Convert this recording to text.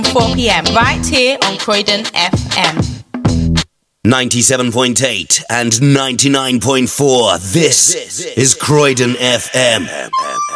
4 p.m. right here on Croydon FM. 97.8 and 99.4. This is Croydon FM.